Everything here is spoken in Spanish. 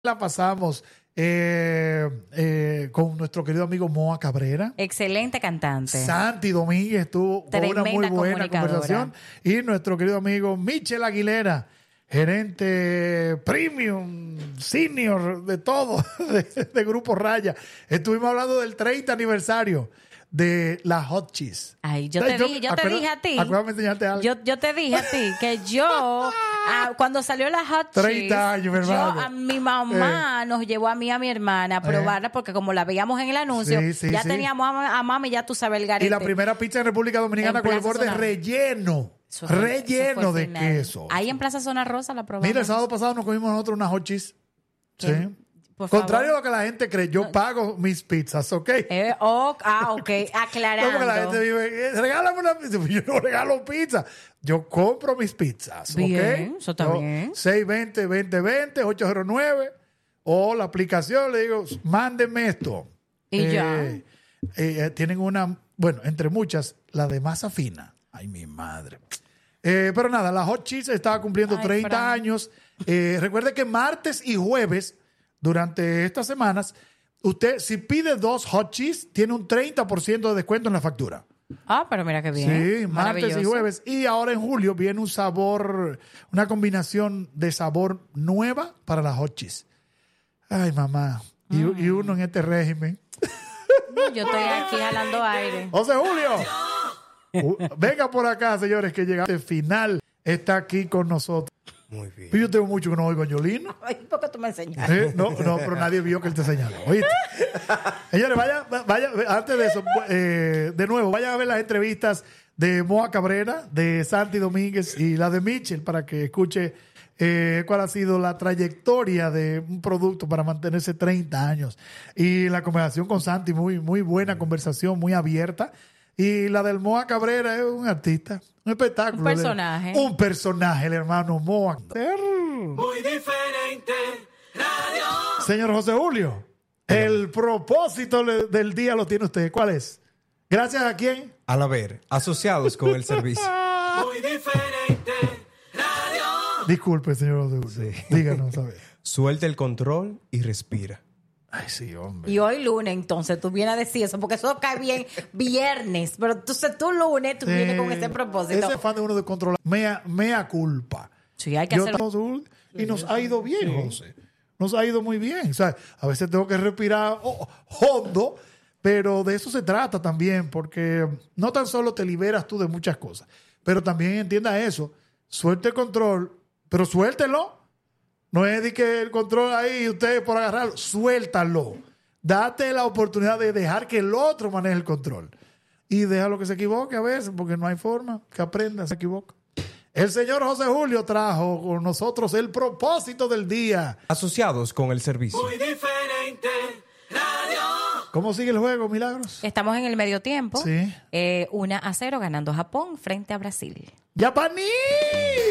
La pasamos con nuestro querido amigo Moa Cabrera. Excelente cantante. Santi Domínguez tuvo una muy buena conversación. Y nuestro querido amigo Michel Aguilera, gerente premium, senior, de todo, de Grupo Raya. Estuvimos hablando del 30 aniversario de la Hot Cheese. Ay, yo te dije a ti. Acuérdame enseñarte algo. Yo te dije a ti que yo, cuando salió la Hot Cheese, 30 años, mi hermano. a mi mamá nos llevó a mí y a mi hermana a probarla porque como la veíamos en el anuncio, ya teníamos a mami, ya tú sabes el garete. Y la primera pizza en República Dominicana con el borde relleno de queso. Ahí en Plaza Zona Rosa la probamos. Mira, el sábado pasado nos comimos nosotros una Hot Cheese. Sí. Contrario a lo que la gente cree, yo pago mis pizzas, ¿ok? Ok, aclarando. No, porque la gente vive, regálame una pizza. Yo no regalo pizza. Yo compro mis pizzas, bien, ¿ok? Eso está bien. 620-2020-809 o la aplicación, le digo, mándenme esto. Y ya. Tienen una, bueno, entre muchas, la de masa fina. Ay, mi madre. Pero nada, la Hot Cheese estaba cumpliendo 30 años. Recuerde que martes y jueves, durante estas semanas, usted, si pide 2 Hot Cheese, tiene un 30% de descuento en la factura. Ah, pero mira qué bien. Sí, martes y jueves. Y ahora en julio viene un sabor, una combinación de sabor nueva para la Hot Cheese. Ay, mamá. Y uno en este régimen. Yo estoy aquí jalando aire. José Julio. Venga por acá, señores, que llegamos al final. Está aquí con nosotros. Muy bien. Pero yo tengo mucho que no oigo a Yolino. Ay, ¿por qué tú me enseñaste? No, pero nadie vio que él te señaló. ¿Oíste? Señores, vaya, antes de eso, de nuevo, vayan a ver las entrevistas de Moa Cabrera, de Santi Domínguez y la de Michel para que escuche cuál ha sido la trayectoria de un producto para mantenerse 30 años. Y la conversación con Santi, muy, muy buena conversación, muy abierta. Y la del Moa Cabrera es un artista, un espectáculo. Un personaje. Un personaje, el hermano Moa. Muy diferente, radio. Señor José Julio, el propósito del día lo tiene usted. ¿Cuál es? ¿Gracias a quién? Al haber asociados con el servicio. Muy diferente, radio. Disculpe, señor José Julio. Sí. Díganos, a ver. Suelta el control y respira. Ay, sí, hombre. Y hoy lunes, entonces, tú vienes a decir eso, porque eso cae bien viernes. Pero entonces tú lunes, tú vienes con ese propósito. Ese fan de uno de controlar. Mea culpa. Sí, hay que hacerlo. Y nos ha ido bien, José. Nos ha ido muy bien. O sea, a veces tengo que respirar hondo, pero de eso se trata también, porque no tan solo te liberas tú de muchas cosas, pero también entienda eso. Suelte el control, pero suéltelo. No es de que el control ahí, ustedes por agarrarlo, suéltalo. Date la oportunidad de dejar que el otro maneje el control. Y déjalo que se equivoque a veces, porque no hay forma que aprenda, se equivoca. El señor José Julio trajo con nosotros el propósito del día. Asociados con el servicio. Muy diferente, radio. ¿Cómo sigue el juego, Milagros? Estamos en el medio tiempo. Sí. 1-0 ganando Japón frente a Brasil. ¡Yapaní!